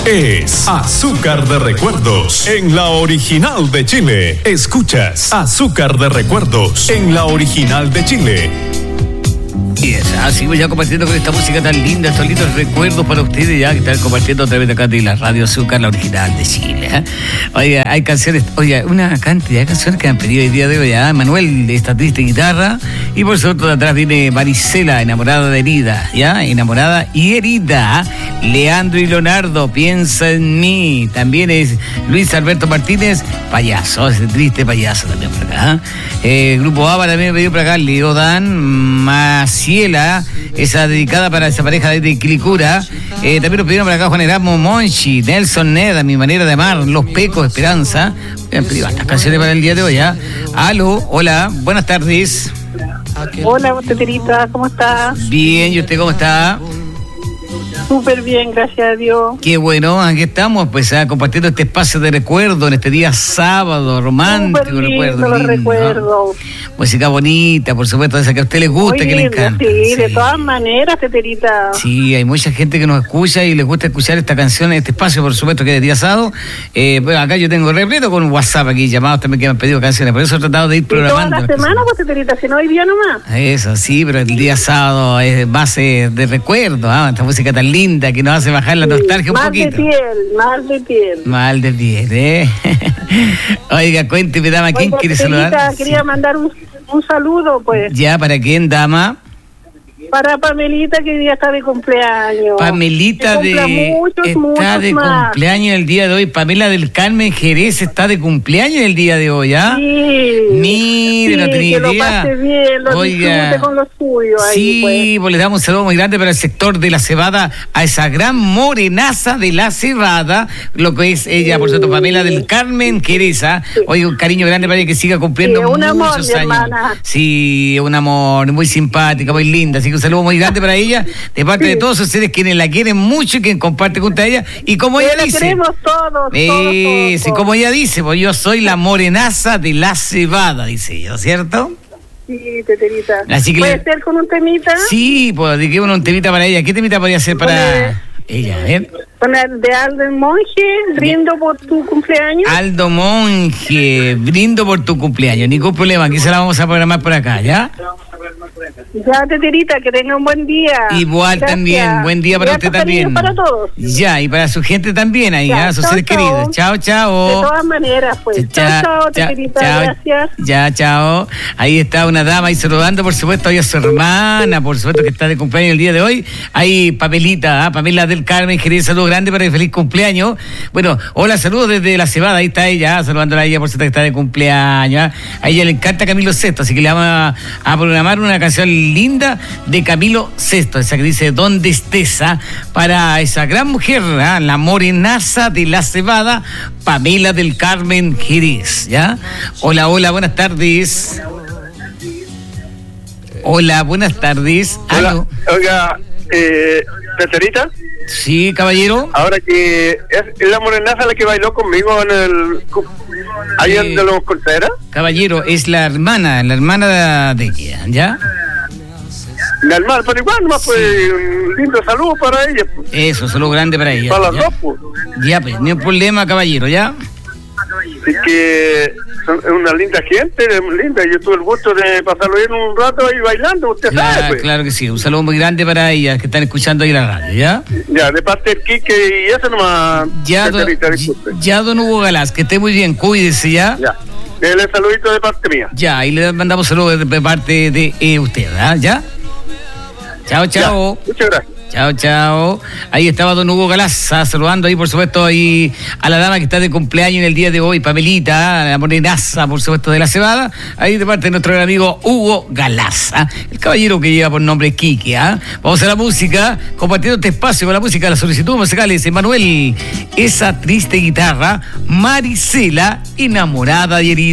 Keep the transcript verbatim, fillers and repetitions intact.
es Azúcar de Recuerdos en la original de Chile. Escuchas Azúcar de Recuerdos en la original de Chile. Y es así, voy ya compartiendo con esta música tan linda, estos lindos recuerdos para ustedes, ya que están compartiendo a través de acá de la Radio Azúcar, la original de Chile. ¿eh? Oiga, hay canciones, oiga, una cantidad de canciones que han pedido el día de hoy. ¿eh? Manuel, de esta triste guitarra, y por supuesto de atrás viene Marisela, enamorada de herida, ¿ya? Enamorada y herida. Leandro y Leonardo, piensa en mí. También es Luis Alberto Martínez, payaso, ese triste payaso también por acá. ¿eh? Eh, Grupo ABBA también me pidió por acá, Leo Dan, Maciela, esa dedicada para esa pareja de Quilicura. Eh, también nos pidieron por acá Juan Erasmo Monchi, Nelson Neda, Mi Manera de Amar, Los Pecos, Esperanza. Me han pedido estas canciones para el día de hoy, ¿ya? Aló, hola, buenas tardes. Hola, Teterita, ¿cómo estás? Bien, ¿y usted cómo está? Súper bien, gracias a Dios. Qué bueno, aquí estamos, pues, ¿eh? compartiendo este espacio de recuerdo en este día sábado, romántico. Súper lindo, recuerdo, los lindo, recuerdos. ¿no? Música bonita, por supuesto, esa que a usted le gusta, Muy que le lindo, encanta. Sí, sí, de todas maneras, Teterita. Sí, hay mucha gente que nos escucha y les gusta escuchar esta canción, este espacio, por supuesto, que es de día sábado. Eh, bueno, acá yo tengo repleto con WhatsApp aquí, llamados también que me han pedido canciones, por eso he tratado de ir Y toda programando. la semana, pues, Teterita, si no hoy día nomás. Eso, sí, pero el día sábado es base de recuerdo, ¿ah? Esta música tan linda que nos hace bajar la nostalgia un más poquito. Mal de piel, mal de piel. Mal de piel, ¿eh? Oiga, cuénteme, dama, ¿quién Oiga, quiere Teterita, saludar? quería Sí. mandar un, un saludo, pues, Ya, ¿para quién, dama? para Pamelita, que hoy día está de cumpleaños. Pamelita Que de cumpla muchos, está muchos de más. cumpleaños el día de hoy. Pamela del Carmen Jerez está de cumpleaños el día de hoy, ¿ah? Sí. Mire, sí, no tenía que idea. lo pase bien, lo Oiga. disfrute con los suyos ahí, Sí, pues. pues le damos un saludo muy grande para el sector de la cebada, a esa gran morenaza de la cebada, lo que es ella, por cierto, Pamela del Carmen Jerez. Sí. Oye, un cariño grande para ella que siga cumpliendo Sí, un muchos amor, mi años. hermana. Sí, un amor, muy simpática, muy linda, así que un saludo muy grande para ella, de parte Sí. de todos ustedes quienes la quieren mucho y quien comparte con ella. Y como ella La dice, queremos todos, eh, todos, todos, sí, todos. como ella dice, pues yo soy la morenaza de la cebada, dice ella, ¿cierto? Sí, Teterita. Así que ¿Puede le- ser con un temita? Sí, pues dediquémonos un temita para ella. ¿Qué temita podría ser para ella? A ver. Con el de Aldo Monje, brindo por tu cumpleaños. Aldo Monje, brindo por tu cumpleaños. Ningún problema, aquí se la vamos a programar por acá, ¿ya? Ya, Teterita, que tenga un buen día. Igual Gracias. también, buen día para Y usted hartos también. cariños para todos. Ya, y para su gente también ahí, Ya, ¿ah? Sus chao, seres chao. queridos. Chao, chao. De todas maneras, pues. Chao, chao, Teterita, chao. gracias. Ya, chao. Ahí está una dama ahí saludando, por supuesto, ahí a su hermana, por supuesto, que está de cumpleaños el día de hoy. Ahí, Pamelita, ¿ah? Pamela del Carmen, querido saludo grande para el feliz cumpleaños. Bueno, hola, saludos desde la cebada, ahí está ella, ¿ah? Saludándola a ella, por supuesto, que está de cumpleaños. ¿ah? A ella le encanta Camilo Sesto, así que le vamos a, a programar una canción linda de Camilo Sesto, esa que dice ¿Dónde estés? ¿ah? Para esa gran mujer, ¿ah? La morenaza de la cebada, Pamela del Carmen Jerez, ¿ya? Hola, hola, buenas tardes. Hola, buenas tardes. Hola, ¿Aló? oiga, eh, Teterita, Sí, caballero. ahora que es, es la morenaza la que bailó conmigo en el... cu- ahí Eh. donde los Contreras, Caballero, es la hermana, la hermana de ella, ¿ya? la hermana, pero igual nomás fue un lindo saludo para ella, pues, Eso, saludo grande para ella. para las ¿ya? dos, pues. Ya, pues, no hay problema, caballero, ¿ya? Así que son, es una linda gente, es linda, yo tuve el gusto de pasarlo bien un rato ahí bailando, usted sabe, Claro, pues. claro que sí. Un saludo muy grande para ellas que están escuchando ahí la radio, ¿ya? Ya, de parte del Quique y eso nomás, Ya, don, Teterita, disculpe. ya, don Hugo Galás, que esté muy bien, cuídese, ¿ya? Ya, dele saludito de parte mía. Ya, ahí le mandamos saludos de, de parte de eh, usted, ¿ah? ¿Ya? Chao, chao. Ya, muchas gracias. Chao, chao. Ahí estaba don Hugo Galaza saludando ahí, por supuesto, ahí a la dama que está de cumpleaños en el día de hoy, Pamelita, la morenaza, por supuesto, de la cebada. Ahí de parte de nuestro gran amigo Hugo Galaza, el caballero que lleva por nombre Quique, ¿ah? Vamos a la música, compartiendo este espacio con la música, la solicitud musicales. Emanuel, esa triste guitarra, Marisela, enamorada y herida.